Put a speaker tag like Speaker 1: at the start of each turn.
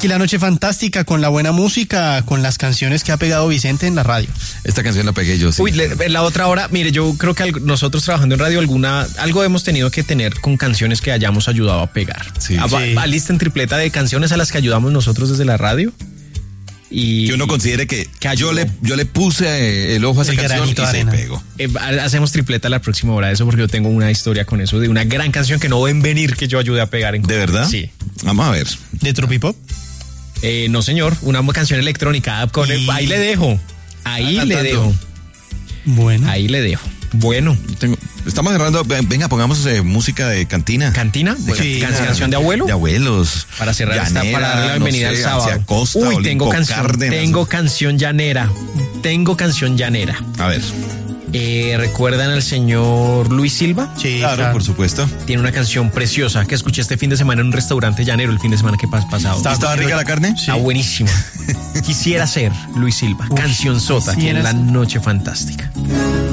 Speaker 1: aquí la noche fantástica con la buena música, con las canciones que ha pegado Vicente en la radio.
Speaker 2: Esta canción la pegué yo, sí.
Speaker 3: Uy, en la otra hora, mire, yo creo que nosotros trabajando en radio algo hemos tenido que tener con canciones que hayamos ayudado a pegar.
Speaker 2: Sí.
Speaker 3: Alisten tripleta de canciones a las que ayudamos nosotros desde la radio. Y
Speaker 2: que uno considere que yo le puse el ojo a esa canción y se pegó.
Speaker 3: Hacemos tripleta la próxima hora de eso, porque yo tengo una historia con eso de una gran canción que no ven venir que yo ayude a pegar.
Speaker 2: ¿De verdad?
Speaker 3: Sí.
Speaker 2: Vamos a ver.
Speaker 1: ¿De Tropipop?
Speaker 3: No, señor, una canción electrónica. Ahí le dejo.
Speaker 1: Bueno.
Speaker 3: Ahí le dejo. Bueno.
Speaker 2: Estamos cerrando. Venga, pongamos música de cantina.
Speaker 3: ¿Cantina?
Speaker 1: Sí,
Speaker 3: ¿Canción de abuelo?
Speaker 2: De abuelos.
Speaker 3: Para cerrar
Speaker 2: llanera,
Speaker 3: para darle la bienvenida al sábado.
Speaker 2: Costa,
Speaker 3: Uy,
Speaker 2: Olimpo,
Speaker 3: tengo canción llanera.
Speaker 2: A ver.
Speaker 3: ¿Recuerdan al señor Luis Silva?
Speaker 1: Sí,
Speaker 2: claro, por supuesto.
Speaker 3: Tiene una canción preciosa que escuché este fin de semana en un restaurante llanero, el fin de semana que pasado.
Speaker 2: ¿Estaba rica la carne?
Speaker 3: Sí. Está buenísima. Quisiera ser Luis Silva. Canción sota, que es la noche fantástica.